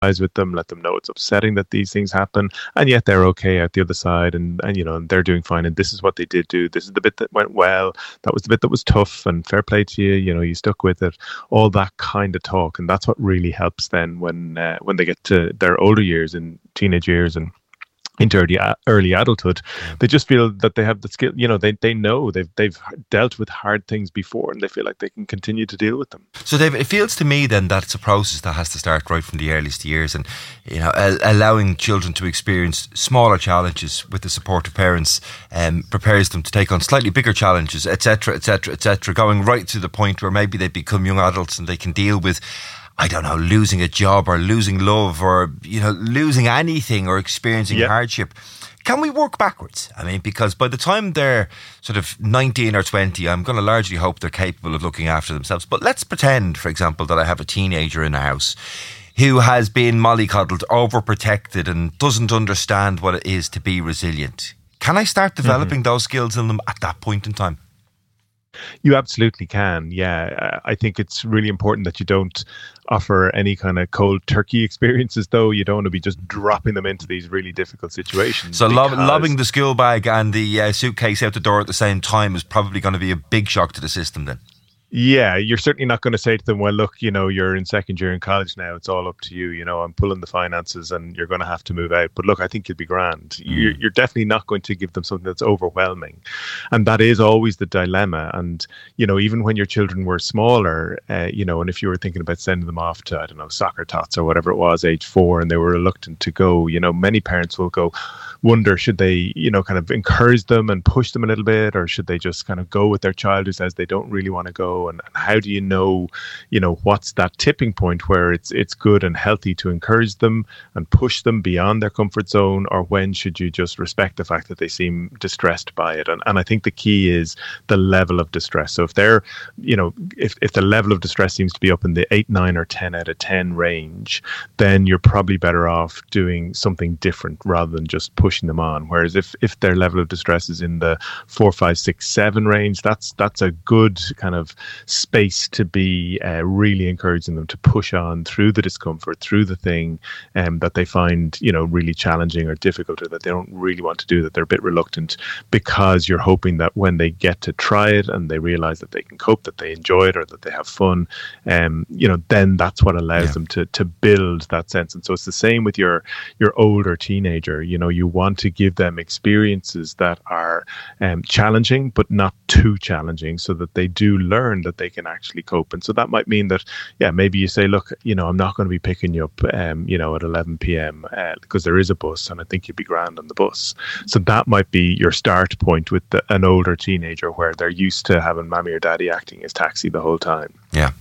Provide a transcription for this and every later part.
with them, let them know it's upsetting that these things happen, and yet they're okay out the other side, and and they're doing fine, and this is what they did do. This is the bit that went well. That was the bit that was tough, and fair play to you. You stuck with it. All that kind of talk, and that's what really helps then when they get to their older years, in teenage years, and into early adulthood. They just feel that they have the skill. They know they've dealt with hard things before, and they feel like they can continue to deal with them. So, David, it feels to me then that it's a process that has to start right from the earliest years, and allowing children to experience smaller challenges with the support of parents prepares them to take on slightly bigger challenges, etc., etc., etc., going right to the point where maybe they become young adults and they can deal with, I don't know, losing a job or losing love or, losing anything or experiencing hardship. Can we work backwards? I mean, because by the time they're sort of 19 or 20, I'm going to largely hope they're capable of looking after themselves. But let's pretend, for example, that I have a teenager in the house who has been mollycoddled, overprotected, and doesn't understand what it is to be resilient. Can I start developing those skills in them at that point in time? You absolutely can. Yeah. I think it's really important that you don't offer any kind of cold turkey experiences, though. You don't want to be just dropping them into these really difficult situations. So lobbing the school bag and the suitcase out the door at the same time is probably going to be a big shock to the system then. Yeah, you're certainly not going to say to them, well, look, you're in second year in college now. It's all up to you. I'm pulling the finances and you're going to have to move out. But look, I think you'll be grand. You're definitely not going to give them something that's overwhelming. And that is always the dilemma. And, even when your children were smaller, and if you were thinking about sending them off to, I don't know, soccer tots or whatever it was, age 4, and they were reluctant to go, many parents will wonder, should they, kind of encourage them and push them a little bit, or should they just kind of go with their child who says they don't really want to go? And how do you know, what's that tipping point where it's good and healthy to encourage them and push them beyond their comfort zone, or when should you just respect the fact that they seem distressed by it? And I think the key is the level of distress. So if they're, if the level of distress seems to be up in the 8, 9, or 10 out of 10 range, then you're probably better off doing something different rather than just pushing them on. Whereas if their level of distress is in the 4, 5, 6, 7 range, that's a good kind of space to be really encouraging them to push on through the discomfort, through the thing that they find, really challenging or difficult, or that they don't really want to do, that they're a bit reluctant, because you're hoping that when they get to try it and they realize that they can cope, that they enjoy it, or that they have fun, then that's what allows them to build that sense. And so it's the same with your older teenager. You want to give them experiences that are challenging, but not too challenging, so that they do learn that they can actually cope. And so that might mean that, maybe you say, look, I'm not going to be picking you up, at 11 p.m. Because there is a bus, and I think you'd be grand on the bus. So that might be your start point with an older teenager, where they're used to having mommy or daddy acting as taxi the whole time. Yeah.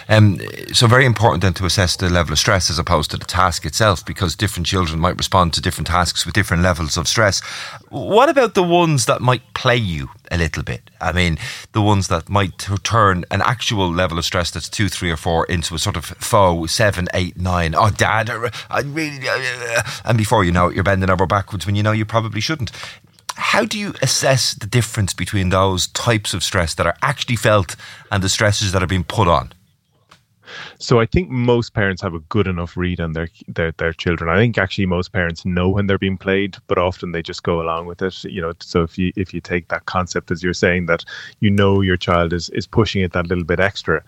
So very important then to assess the level of stress as opposed to the task itself, because different children might respond to different tasks with different levels of stress. What about the ones that might play you a little bit? I mean, the ones that might turn an actual level of stress that's 2, 3, or 4 into a sort of faux 7, 8, 9. Oh, Dad, I really... And before you know it, you're bending over backwards when you know you probably shouldn't. How do you assess the difference between those types of stress that are actually felt and the stresses that are being put on? So I think most parents have a good enough read on their children. I think actually most parents know when they're being played, but often they just go along with it. So if you take that concept, as you're saying, that your child is pushing it that little bit extra,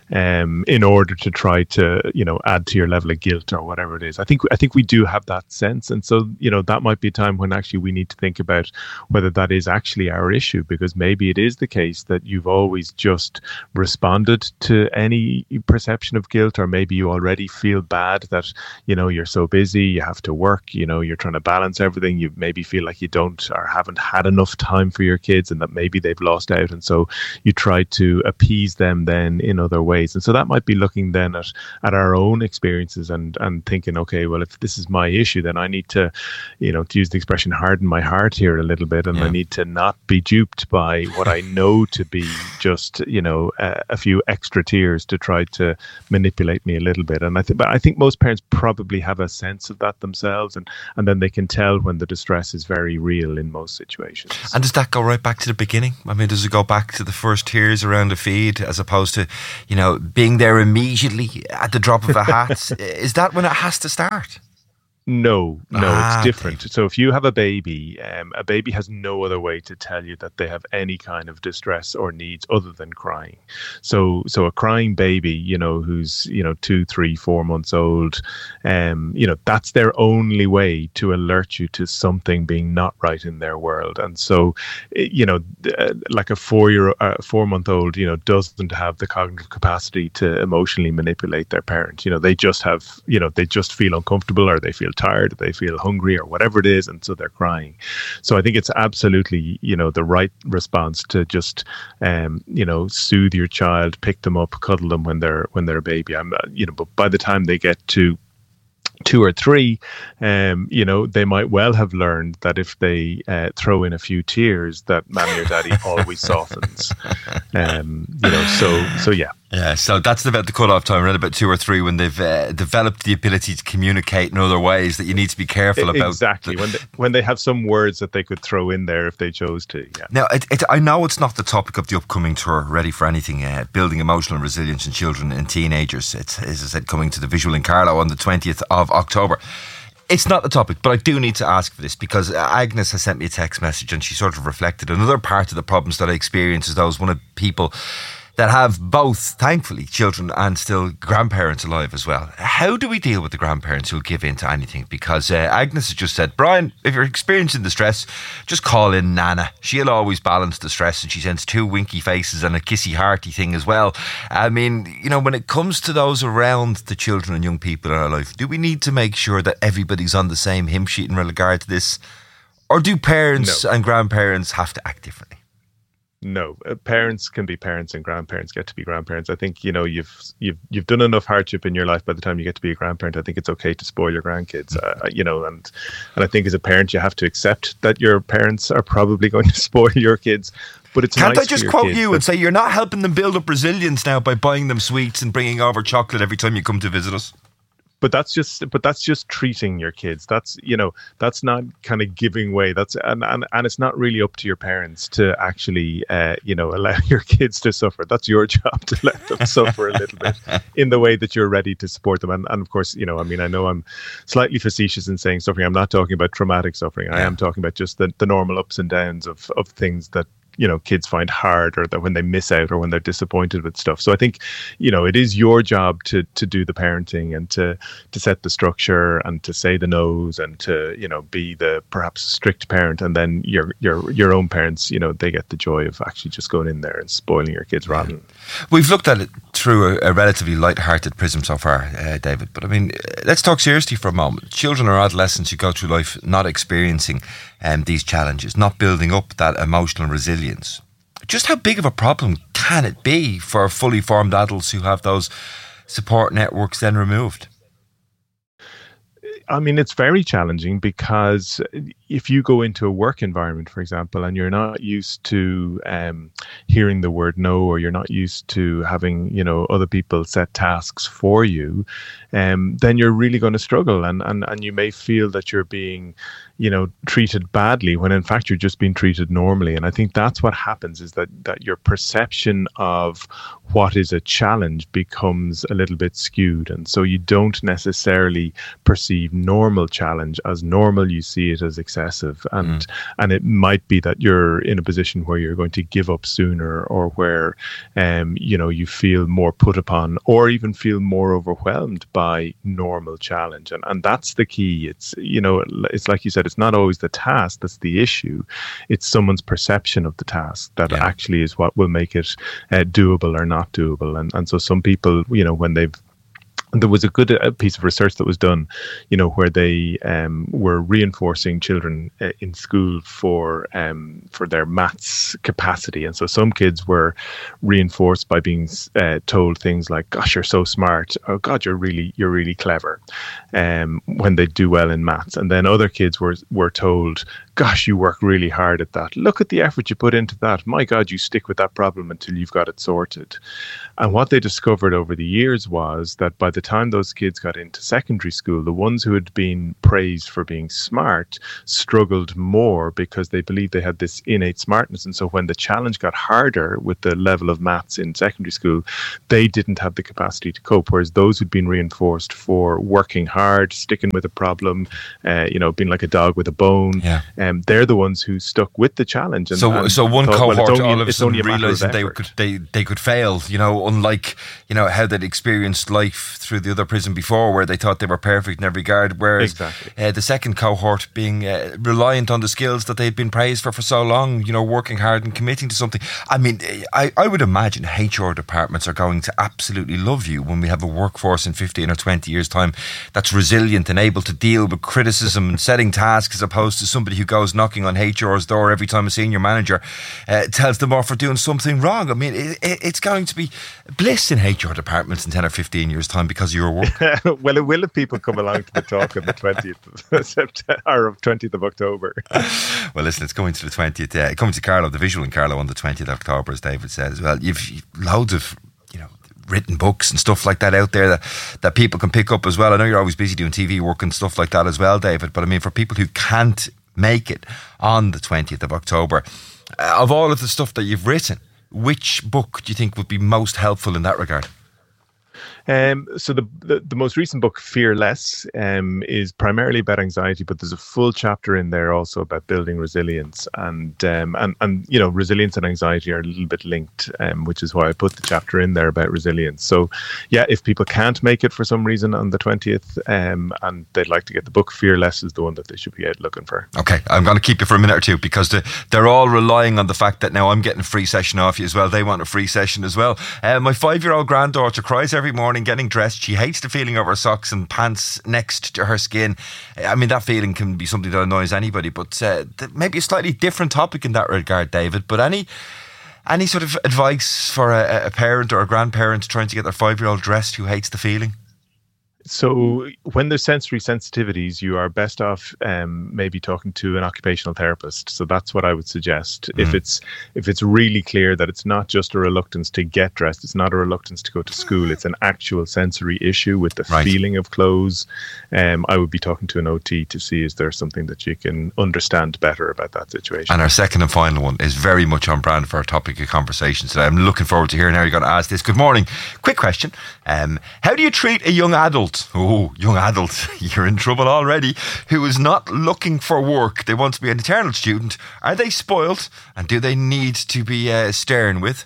in order to try to add to your level of guilt or whatever it is. I think we do have that sense, and so that might be a time when actually we need to think about whether that is actually our issue, because maybe it is the case that you've always just responded to any perception of guilt, or maybe you already feel bad that you're so busy, you have to work, you're trying to balance everything, you maybe feel like you don't or haven't had enough time for your kids, and that maybe they've lost out, and so you try to appease them then in other ways. And so that might be looking then at our own experiences and thinking, okay, well, if this is my issue, then I need to to use the expression, harden my heart here a little bit, and I need to not be duped by what I know to be just a few extra tears to try to manipulate me a little bit. And but I think most parents probably have a sense of that themselves, and then they can tell when the distress is very real in most situations. And does that go right back to the beginning? I mean, does it go back to the first tears around a feed, as opposed to, being there immediately at the drop of a hat? Is that when it has to start? No, it's different. Okay. So if you have a baby has no other way to tell you that they have any kind of distress or needs other than crying. So a crying baby, who's 2, 3, 4 months old, that's their only way to alert you to something being not right in their world. And so, like a 4-month-old, doesn't have the cognitive capacity to emotionally manipulate their parent. They just have, they just feel uncomfortable, or they feel tired, they feel hungry, or whatever it is, and so they're crying. So I think it's absolutely the right response to just soothe your child, pick them up, cuddle them when they're a baby. But by the time they get to 2 or 3, they might well have learned that if they throw in a few tears, that mommy or daddy always softens. So yeah. Yeah, so that's about the cut-off time, around about 2 or 3, when they've developed the ability to communicate in other ways that you need to be careful about. Exactly, when they have some words that they could throw in there if they chose to. Yeah. Now, I know it's not the topic of the upcoming tour, Ready for Anything, building emotional resilience in children and teenagers. It's, as I said, coming to the Visual in Carlow on the 20th of October. It's not the topic, but I do need to ask for this, because Agnes has sent me a text message and she sort of reflected another part of the problems that I experience as those one of people that have both, thankfully, children and still grandparents alive as well. How do we deal with the grandparents who'll give in to anything? Because Agnes has just said, Brian, if you're experiencing the stress, just call in Nana. She'll always balance the stress, and she sends 2 winky faces and a kissy hearty thing as well. I mean, when it comes to those around the children and young people in our life, do we need to make sure that everybody's on the same hymn sheet in regard to this? Or do parents and grandparents have to act differently? No, parents can be parents and grandparents get to be grandparents. I think, you've done enough hardship in your life by the time you get to be a grandparent. I think it's okay to spoil your grandkids, and I think as a parent, you have to accept that your parents are probably going to spoil your kids. But it's Can't nice I just quote you and say you're not helping them build up resilience now by buying them sweets and bringing over chocolate every time you come to visit us? But that's just treating your kids. That's not kind of giving way. And it's not really up to your parents to actually allow your kids to suffer. That's your job to let them suffer a little bit in the way that you're ready to support them. And of course, I know I'm slightly facetious in saying suffering. I'm not talking about traumatic suffering. I am talking about just the normal ups and downs of things that kids find hard, or that when they miss out, or when they're disappointed with stuff. So I think, it is your job to do the parenting, and to set the structure, and to say the no's, and to, be the perhaps strict parent. And then your own parents, they get the joy of actually just going in there and spoiling your kids rotten. We've looked at it through a relatively light-hearted prism so far, David. But I mean, let's talk seriously for a moment. Children or adolescents who go through life not experiencing these challenges, not building up that emotional resilience. Just how big of a problem can it be for fully formed adults who have those support networks then removed? I mean, it's very challenging, because if you go into a work environment, for example, and you're not used to hearing the word no, or you're not used to having, other people set tasks for you, then you're really going to struggle. And you may feel that you're being, treated badly, when in fact you're just being treated normally. And I think that's what happens, is that your perception of what is a challenge becomes a little bit skewed. And so you don't necessarily perceive normal challenge as normal. You see it as excessive. And it might be that you're in a position where you're going to give up sooner, or where, you feel more put upon, or even feel more overwhelmed by normal challenge. And that's the key. It's, it's like you said, it's not always the task that's the issue. It's someone's perception of the task that actually is what will make it doable or not doable. And so some people, when there was a good piece of research that was done, where they were reinforcing children in school for their maths capacity. And so some kids were reinforced by being told things like, "Gosh, you're so smart," or "God, you're really clever," when they do well in maths. And then other kids were told, gosh, you work really hard at that. Look at the effort you put into that. My God, you stick with that problem until you've got it sorted. And what they discovered over the years was that by the time those kids got into secondary school, the ones who had been praised for being smart struggled more because they believed they had this innate smartness. And so when the challenge got harder with the level of maths in secondary school, they didn't have the capacity to cope. Whereas those who'd been reinforced for working hard, sticking with a problem, being like a dog with a bone, they're the ones who stuck with the challenge. And so one thought, cohort well, all of a sudden realised that effort. they could fail, unlike how they'd experienced life through the other prison before, where they thought they were perfect in every regard. Whereas the second cohort being reliant on the skills that they'd been praised for so long, working hard and committing to something. I mean, I would imagine HR departments are going to absolutely love you when we have a workforce in 15 or 20 years' time that's resilient and able to deal with criticism and setting tasks, as opposed to somebody who goes knocking on HR's door every time a senior manager tells them off for doing something wrong. I mean, it's going to be bliss in HR departments in 10 or 15 years' time because of your work. Well, it will if people come along to the talk on the 20th of September or 20th of October. Well, listen, it's coming to the 20th. Coming to Carlow, the visual in Carlow on the 20th of October, as David says. Well, you've loads of written books and stuff like that out there that people can pick up as well. I know you're always busy doing TV work and stuff like that as well, David, but I mean, for people who can't make it on the 20th of October, of all of the stuff that you've written, which book do you think would be most helpful in that regard? So the most recent book, Fearless, is primarily about anxiety, but there's a full chapter in there also about building resilience, and resilience and anxiety are a little bit linked, which is why I put the chapter in there about resilience. So yeah, if people can't make it for some reason on the 20th, and they'd like to get the book, Fearless is the one that they should be out looking for. Okay, I'm going to keep you for a minute or two because they're all relying on the fact that now I'm getting a free session off you as well. They want a free session as well. My 5-year-old granddaughter cries every morning getting dressed. She hates the feeling of her socks and pants next to her skin. I mean, that feeling can be something that annoys anybody, but maybe a slightly different topic in that regard, David. But any sort of advice for a parent or a grandparent trying to get their 5-year-old dressed who hates the feeling? So when there's sensory sensitivities, you are best off maybe talking to an occupational therapist. So that's what I would suggest. If it's really clear that it's not just a reluctance to get dressed, it's not a reluctance to go to school, it's an actual sensory issue with the feeling of clothes, I would be talking to an OT to see is there something that you can understand better about that situation. And our second and final one is very much on brand for our topic of conversation today. I'm looking forward to hearing how you're going to ask this. Good morning. Quick question. How do you treat a young adult? Oh, young adult, you're in trouble already, who is not looking for work. They want to be an eternal student. Are they spoiled? And do they need to be stern with?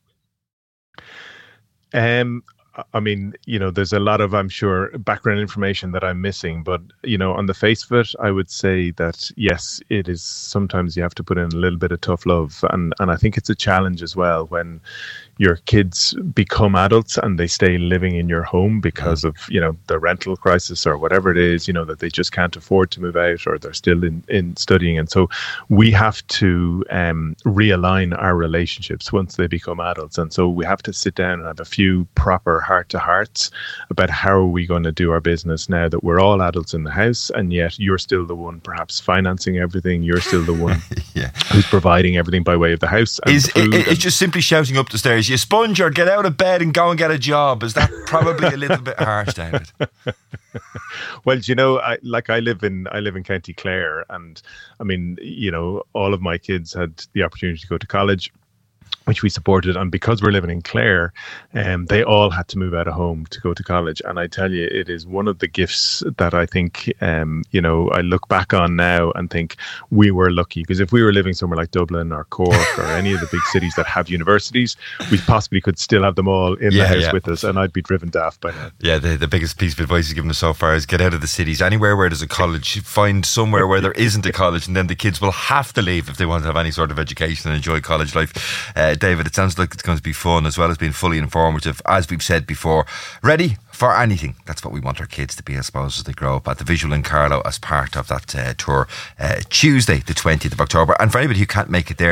I mean, there's a lot of, I'm sure, background information that I'm missing, but, on the face of it, I would say that, yes, it is sometimes you have to put in a little bit of tough love. And I think it's a challenge as well when your kids become adults and they stay living in your home because of, the rental crisis or whatever it is, that they just can't afford to move out or they're still in studying. And so we have to realign our relationships once they become adults. And so we have to sit down and have a few proper heart-to-hearts about how are we going to do our business now that we're all adults in the house, and yet you're still the one perhaps financing everything. You're still the one who's providing everything by way of the house. And it's just simply shouting up the stairs, you sponge, or get out of bed and go and get a job. Is that probably a little bit harsh, David? Well, I live in County Clare, and I mean, all of my kids had the opportunity to go to college, which we supported, and because we're living in Clare, they all had to move out of home to go to college. And I tell you, it is one of the gifts that I think, I look back on now and think we were lucky, because if we were living somewhere like Dublin or Cork or any of the big cities that have universities, we possibly could still have them all in the house with us, and I'd be driven daft by now. Yeah, the biggest piece of advice he's given us so far is get out of the cities. Anywhere where there's a college, find somewhere where there isn't a college, and then the kids will have to leave if they want to have any sort of education and enjoy college life. David, it sounds like it's going to be fun as well as being fully informative, as we've said before. Ready for anything. That's what we want our kids to be, I suppose, as they grow up, at the Visual in Carlow as part of that tour, Tuesday the 20th of October. And for anybody who can't make it there,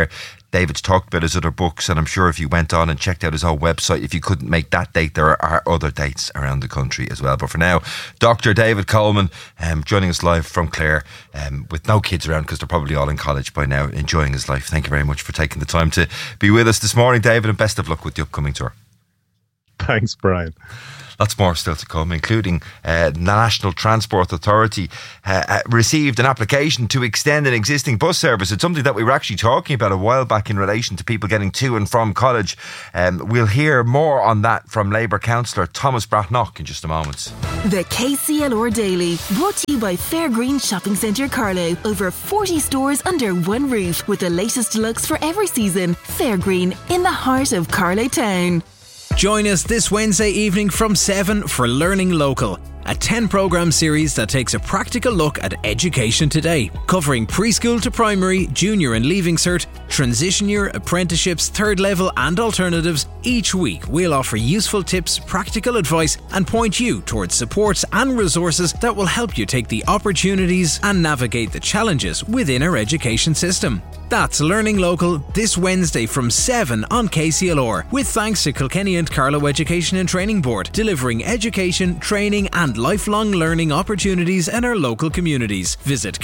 David's talked about his other books, and I'm sure if you went on and checked out his own website, if you couldn't make that date, there are other dates around the country as well. But for now, Dr. David Coleman joining us live from Clare, with no kids around because they're probably all in college by now, enjoying his life. Thank you very much for taking the time to be with us this morning, David, and best of luck with the upcoming tour. Thanks, Brian. Lots more still to come, including the National Transport Authority received an application to extend an existing bus service. It's something that we were actually talking about a while back in relation to people getting to and from college. We'll hear more on that from Labour Councillor Thomas Bratnock in just a moment. The KCLR Daily, brought to you by Fairgreen Shopping Centre Carlow. Over 40 stores under one roof with the latest looks for every season. Fairgreen, in the heart of Carlow Town. Join us this Wednesday evening from 7 for Learning Local, a 10-programme series that takes a practical look at education today, covering preschool to primary, junior and leaving cert, transition year, apprenticeships, third level and alternatives. Each week we'll offer useful tips, practical advice and point you towards supports and resources that will help you take the opportunities and navigate the challenges within our education system. That's Learning Local this Wednesday from 7 on KCLR, with thanks to Kilkenny and Carlow Education and Training Board, delivering education, training and lifelong learning opportunities in our local communities. Visit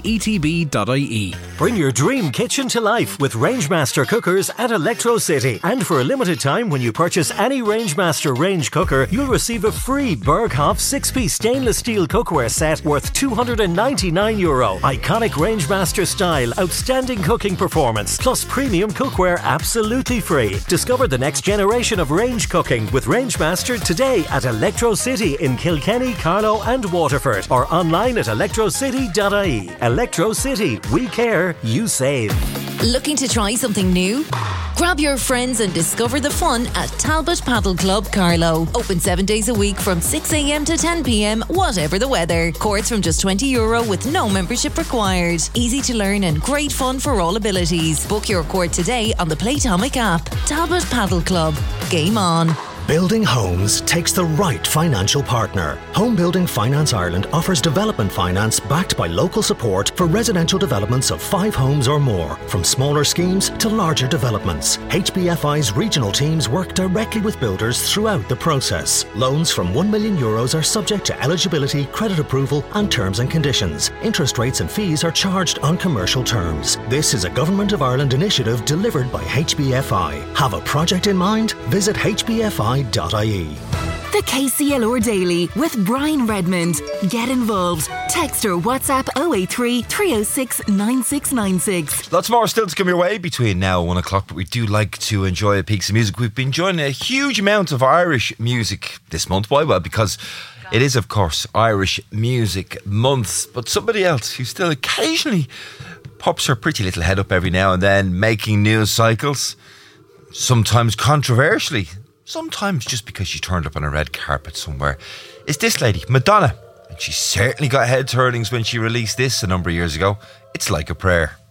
kcetb.ie. Bring your dream kitchen to life with Rangemaster cookers at Electro City. And for a limited time, when you purchase any Rangemaster range cooker, you'll receive a free Berghoff 6-piece stainless steel cookware set worth €299. Iconic Rangemaster style, outstanding cooking performance, plus premium cookware absolutely free. Discover the next generation of range cooking with Rangemaster today at Electro City in Kilkenny, Carlow and Waterford, or online at electrocity.ie. Electro City, we care, you save. Looking to try something new? Grab your friends and discover the fun at Talbot Paddle Club Carlow. Open 7 days a week from 6 a.m. to 10 p.m, whatever the weather. Courts from just €20 with no membership required. Easy to learn and great fun for all abilities. Book your court today on the Playtomic app. Talbot Paddle Club. Game on. Building homes takes the right financial partner. Home Building Finance Ireland offers development finance backed by local support for residential developments of 5 homes or more, from smaller schemes to larger developments. HBFI's regional teams work directly with builders throughout the process. Loans from €1 million are subject to eligibility, credit approval and terms and conditions. Interest rates and fees are charged on commercial terms. This is a Government of Ireland initiative delivered by HBFI. Have a project in mind? Visit hbfi.ie. The KCLR Daily with Brian Redmond. Get involved. Text or WhatsApp 083 306 9696. Lots more still to come your way between now and 1 o'clock, but we do like to enjoy a piece of music. We've been enjoying a huge amount of Irish music this month. Why? Well, because it is, of course, Irish Music Month, but somebody else who still occasionally pops her pretty little head up every now and then, making news cycles, sometimes controversially, sometimes just because she turned up on a red carpet somewhere, is this lady, Madonna. And she certainly got head turnings when she released this a number of years ago. It's Like a Prayer.